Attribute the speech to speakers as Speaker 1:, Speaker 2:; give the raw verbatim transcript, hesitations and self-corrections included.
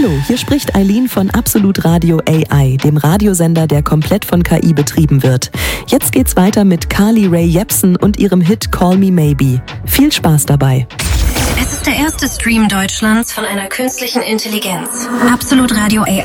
Speaker 1: Hallo, hier spricht Eileen von Absolut Radio A I, dem Radiosender, der komplett von K I betrieben wird. Jetzt geht's weiter mit Carly Rae Jepsen und ihrem Hit Call Me Maybe. Viel Spaß dabei.
Speaker 2: Es ist der erste Stream Deutschlands von einer künstlichen Intelligenz. Absolut Radio A